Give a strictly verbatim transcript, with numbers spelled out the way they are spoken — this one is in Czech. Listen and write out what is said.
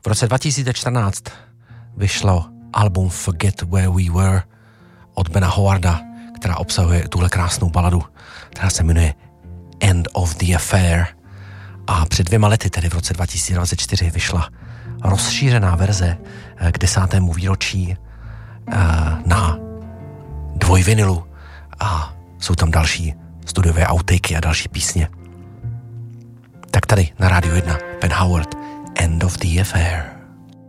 V roce dva tisíce čtrnáct vyšlo album Forget Where We Were od Bena Howarda, která obsahuje tuhle krásnou baladu, která se jmenuje End of the Affair. A před dvěma lety, tedy v roce dva tisíce dvacet čtyři, vyšla rozšířená verze k desátému výročí na dvojvinilu a jsou tam další studiové outakey a další písně. Tak tady na Rádiu jedna Ben Howard, End of the Affair.